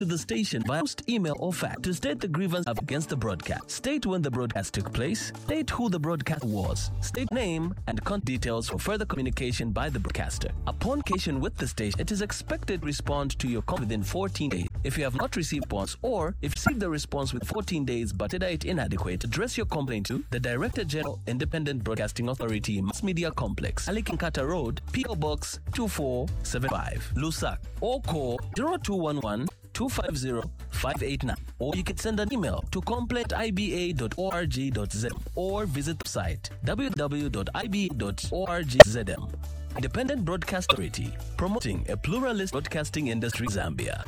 to the station via post, email, or fax to state the grievance against the broadcast. State when the broadcast took place, state who the broadcast was, state name, and contact details for further communication by the broadcaster. Upon communication with the station, it is expected to respond to your comment within 14 days. If you have not received response, or if you received the response within 14 days but consider it inadequate, address your complaint to the Director General, Independent Broadcasting Authority, Mass Media Complex, Ali Kinkata Road, PO Box 2475, Lusaka, or call 0211 250-589, or you can send an email to complaint@iba.org.zm or visit the site www.iba.org.zm. Independent Broadcast Authority, promoting a pluralist broadcasting industry in Zambia.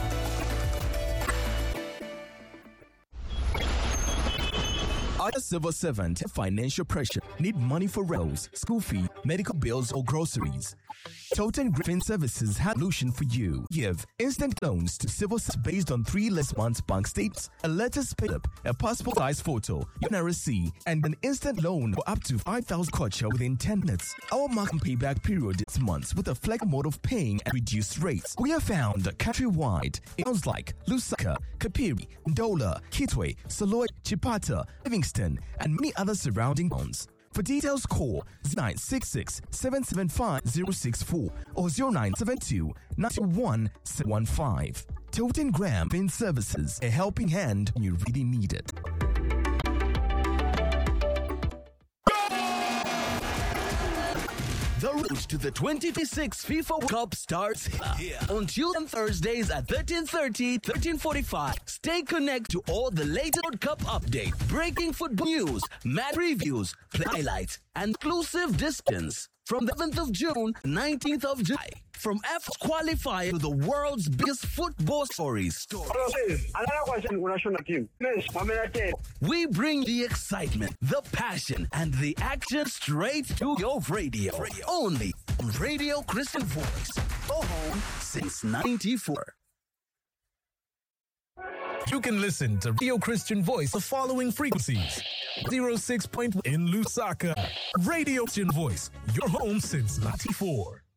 Are a civil servant, financial pressure, need money for rents, school fee, medical bills, or groceries? Toten Griffin Services has a solution for you. Give instant loans to civil servants based on 3 less months bank statements, a latest pay up, a passport size photo, your receipt, and an instant loan for up to 5,000 kwacha within 10 minutes. Our market payback period is months with a flexible mode of paying at reduced rates. We are found countrywide in towns like Lusaka, Kapiri, Ndola, Kitwe, Soloi, Chipata, Livingston, and many other surrounding towns. For details, call 0966 775 064 or 0972 921 715. Toten Griffin Services, a helping hand when you really need it. The route to the 2026 FIFA World Cup starts here on Tuesdays and Thursdays at 13:30, 13:45. Stay connected to all the latest World Cup updates, breaking football news, match reviews, play highlights, and exclusive distance from the 7th of June, 19th of July. From F qualifier to the world's biggest football stories. Another question, national team. We bring the excitement, the passion, and the action straight to your radio. Only on Radio Christian Voice. Go home since 94. You can listen to Radio Christian Voice the following frequencies: 06.1 in Lusaka. Radio Christian Voice, your home since 94.